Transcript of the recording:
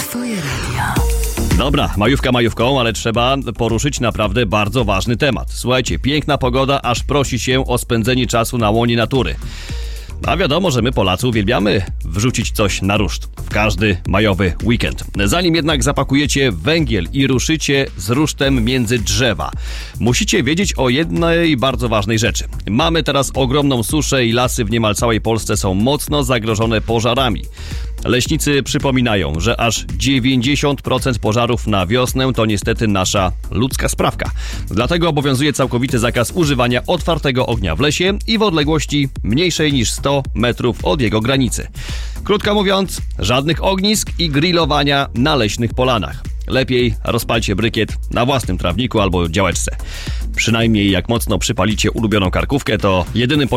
Twoje radio. Dobra, majówka majówką, ale trzeba poruszyć naprawdę bardzo ważny temat. Słuchajcie, piękna pogoda, aż prosi się o spędzenie czasu na łonie natury. A wiadomo, że my Polacy uwielbiamy wrzucić coś na ruszt w każdy majowy weekend. Zanim jednak zapakujecie węgiel i ruszycie z rusztem między drzewa, musicie wiedzieć o jednej bardzo ważnej rzeczy. Mamy teraz ogromną suszę i lasy w niemal całej Polsce są mocno zagrożone pożarami. Leśnicy przypominają, że aż 90% pożarów na wiosnę to niestety nasza ludzka sprawka. Dlatego obowiązuje całkowity zakaz używania otwartego ognia w lesie i w odległości mniejszej niż 100 metrów od jego granicy. Krótko mówiąc, żadnych ognisk i grillowania na leśnych polanach. Lepiej rozpalcie brykiet na własnym trawniku albo działeczce. Przynajmniej jak mocno przypalicie ulubioną karkówkę, to jedynym